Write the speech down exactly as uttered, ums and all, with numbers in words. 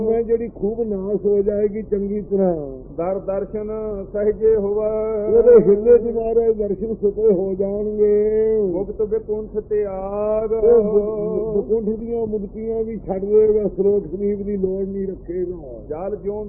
ਮੈਂ ਜਿਹੜੀ ਖੂਬ ਨਾਸ ਹੋ ਜਾਏਗੀ ਚੰਗੀ ਤਰ੍ਹਾਂ। ਦਰ ਦਰਸ਼ਨ ਸਹਜੇ ਹੋਵੇ, ਉਹਦੇ ਹਿੱਲੇ ਦੀ ਮਾਰੇ ਦਰਸ਼ਨ ਸੁਤੇ ਹੋ ਜਾਣਗੇ। ਮੁਕਤ ਵਿਕੁੰਠ ਤਿਆਗ, ਵਿਕੁੰਠ ਦੀਆਂ ਮੁਕਤੀਆਂ ਵੀ ਛੱਡ ਦੇਗਾ, ਸਰੋਤ ਸਰੀਬ ਦੀ ਲੋੜ ਨਹੀਂ ਰੱਖੇਗਾ। ਜਲ ਜਿਉਂ